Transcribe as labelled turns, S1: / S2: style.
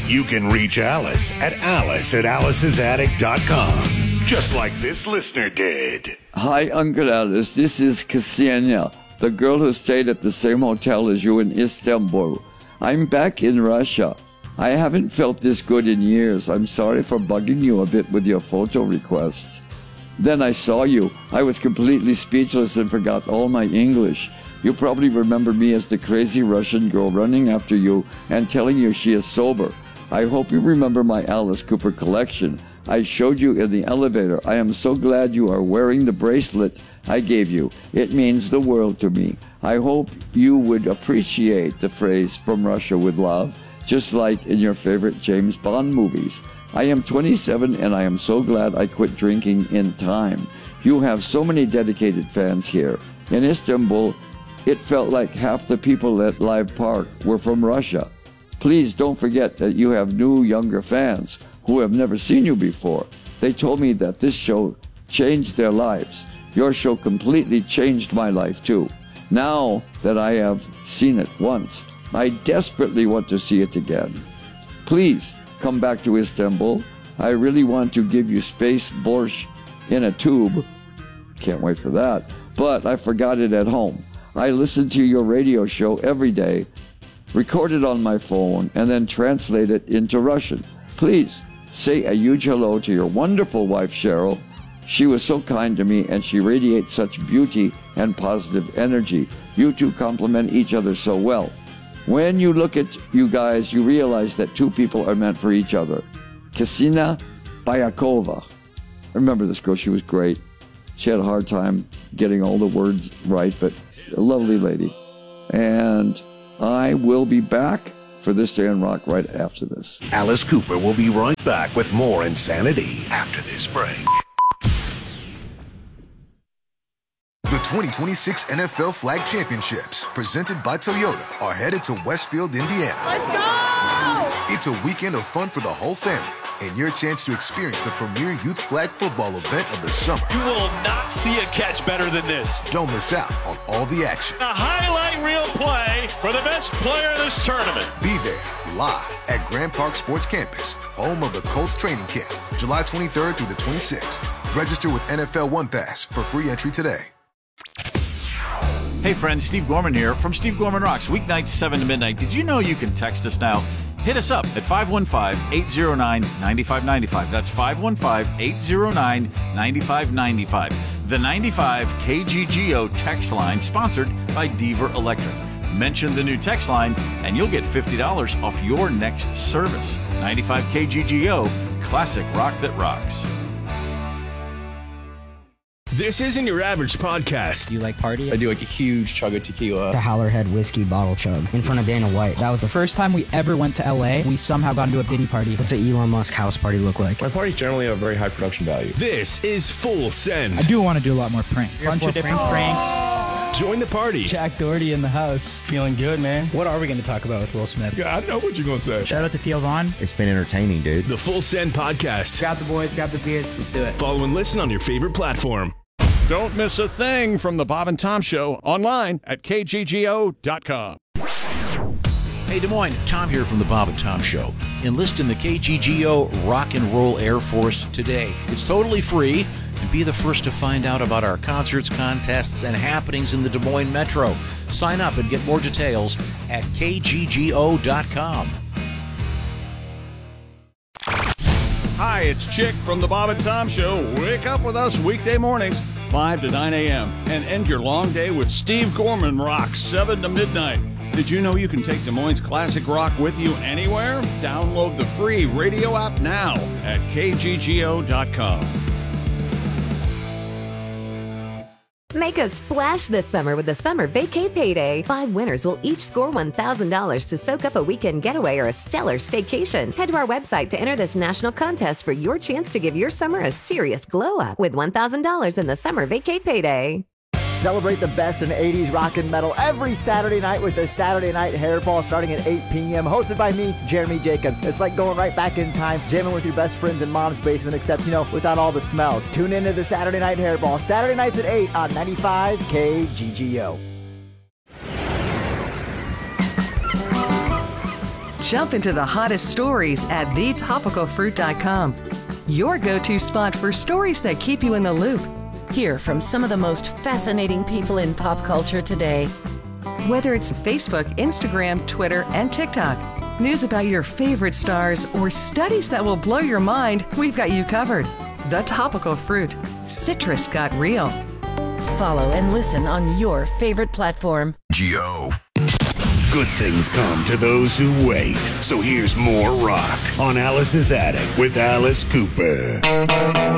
S1: You can reach Alice at alicesatticom, just like this listener did.
S2: Hi, Uncle Alice. This is Ksenia, the girl who stayed at the same hotel as you in Istanbul. I'm back in Russia. I haven't felt this good in years. I'm sorry for bugging you a bit with your photo requests. Then I saw you. I was completely speechless and forgot all my English. You probably remember me as the crazy Russian girl running after you and telling you she is sober. I hope you remember my Alice Cooper collection. I showed you in the elevator. I am so glad you are wearing the bracelet I gave you. It means the world to me. I hope you would appreciate the phrase "from Russia with love," just like in your favorite James Bond movies. I am 27 and I am so glad I quit drinking in time. You have so many dedicated fans here. In Istanbul, it felt like half the people at Live Park were from Russia. Please don't forget that you have new, younger fans who have never seen you before. They told me that this show changed their lives. Your show completely changed my life too. Now that I have seen it once, I desperately want to see it again. Please come back to Istanbul. I really want to give you space borscht in a tube. Can't wait for that. But I forgot it at home. I listen to your radio show every day, record it on my phone, and then translate it into Russian. Please say a huge hello to your wonderful wife, Cheryl. She was so kind to me, and she radiates such beauty and positive energy. You two complement each other so well. When you look at you guys, you realize that two people are meant for each other. Ksenia Bayakova. I remember this girl. She was great. She had a hard time getting all the words right, but a lovely lady. And I will be back for This Day in Rock right after this.
S1: Alice Cooper will be right back with more insanity after this break.
S3: The 2026 NFL Flag Championships, presented by Toyota, are headed to Westfield, Indiana.
S4: Let's go!
S3: It's a weekend of fun for the whole family and your chance to experience the premier youth flag football event of the summer.
S5: You will not see a catch better than this.
S3: Don't miss out on all the action.
S5: A highlight reel play for the best player in this tournament.
S3: Be there live at Grand Park Sports Campus, home of the Colts training camp, July 23rd through the 26th. Register with NFL One Pass for free entry today.
S6: Hey friends, Steve Gorman here from Steve Gorman Rocks, weeknights 7 to midnight. Did you know you can text us now? Hit us up at 515-809-9595. That's 515-809-9595. The 95 KGGO text line, sponsored by Deaver Electric. Mention the new text line and you'll get $50 off your next service. 95 KGGO, classic rock that rocks.
S7: This isn't your average podcast.
S8: Do you like party?
S9: I do like a huge chug of tequila.
S8: The Howlerhead whiskey bottle chug in front of Dana White. That was the first time we ever went to LA. We somehow got into a Diddy party. What's an Elon Musk house party look like?
S9: My parties generally have very high production value.
S7: This is Full Send.
S10: I do want to do a lot more pranks. Bunch of different pranks.
S7: Join the party.
S10: Jack Doherty in the house.
S8: Feeling good, man. What are we going to talk about with Will Smith?
S9: Yeah, I know what you're going to say.
S10: Shout out to Theo Vaughn.
S8: It's been entertaining, dude.
S7: The Full Send podcast.
S10: Grab the boys, grab the beers. Let's do it.
S7: Follow and listen on your favorite platform.
S5: Don't miss a thing from the Bob and Tom Show online at kggo.com.
S11: Hey, Des Moines, Tom here from the Bob and Tom Show. Enlist in the KGGO Rock and Roll Air Force today. It's totally free, and be the first to find out about our concerts, contests, and happenings in the Des Moines Metro. Sign up and get more details at kggo.com.
S5: Hi, it's Chick from the Bob and Tom Show. Wake up with us weekday mornings, 5 to 9 a.m., and end your long day with Steve Gorman Rock, 7 to midnight. Did you know you can take Des Moines classic rock with you anywhere? Download the free radio app now at kggo.com.
S12: Make a splash this summer with the Summer Vacay Payday. 5 winners will each score $1,000 to soak up a weekend getaway or a stellar staycation. Head to our website to enter this national contest for your chance to give your summer a serious glow-up with $1,000 in the Summer Vacay Payday.
S13: Celebrate the best in 80s rock and metal every Saturday night with the Saturday Night Hairball starting at 8 p.m. hosted by me, Jeremy Jacobs. It's like going right back in time, jamming with your best friends in mom's basement, except, without all the smells. Tune into the Saturday Night Hairball, Saturday nights at 8 on 95 KGGO.
S4: Jump into the hottest stories at thetopicalfruit.com. Your go-to spot for stories that keep you in the loop.
S14: Hear from some of the most fascinating people in pop culture today.
S4: Whether it's Facebook, Instagram, Twitter, and TikTok, news about your favorite stars, or studies that will blow your mind, we've got you covered. The Topical Fruit. Citrus got real.
S14: Follow and listen on your favorite platform.
S1: G.O. Good things come to those who wait. So here's more rock on Alice's Attic with Alice Cooper.